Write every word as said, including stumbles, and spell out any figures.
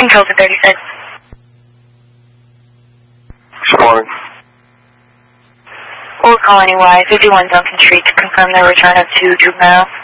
Control to thirty-six. Scoring. Old Colony Y, fifty-one Duncan Street to confirm the return of two Juvenile.